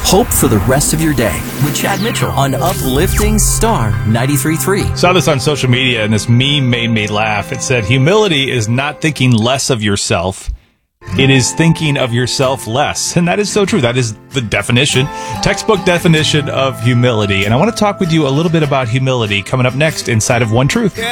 Hope for the rest of your day with Chad Mitchell on Uplifting Star 93.3. Saw this on social media, and this meme made me laugh. It said, humility is not thinking less of yourself. It is thinking of yourself less. And that is so true. That is the definition, textbook definition of humility. And I want to talk with you a little bit about humility coming up next inside of One Truth.